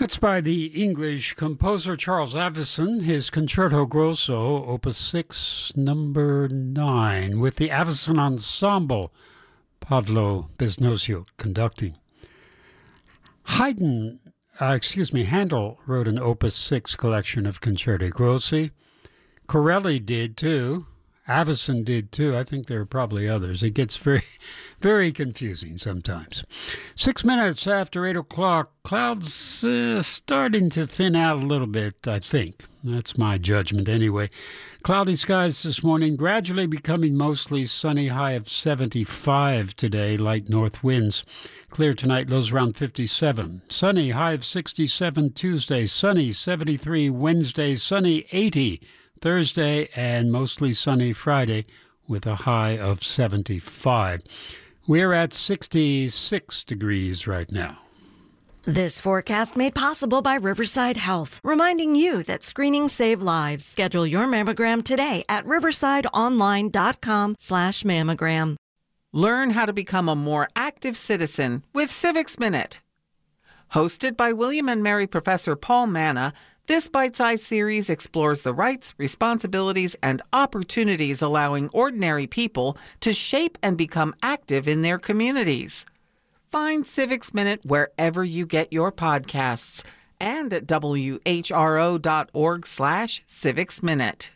That's by the English composer Charles Avison, his Concerto Grosso, Opus 6, number 9, with the Avison Ensemble, Pavlo Beznosio conducting. Handel wrote an Opus 6 collection of Concerti Grossi. Corelli did too. Avison did too. I think there are probably others. It gets very, very confusing sometimes. 6 minutes after 8 o'clock, clouds starting to thin out a little bit, I think. That's my judgment anyway. Cloudy skies this morning, gradually becoming mostly sunny, high of 75 today, light north winds. Clear tonight, lows around 57. Sunny, high of 67 Tuesday, sunny 73 Wednesday, sunny 80 Thursday, and mostly sunny Friday with a high of 75. We're at 66 degrees right now. This forecast made possible by Riverside Health, reminding you that screenings save lives. Schedule your mammogram today at riversideonline.com/mammogram. Learn how to become a more active citizen with Civics Minute. Hosted by William and Mary Professor Paul Manna, this bite-sized series explores the rights, responsibilities, and opportunities allowing ordinary people to shape and become active in their communities. Find Civics Minute wherever you get your podcasts and at whro.org/civicsminute.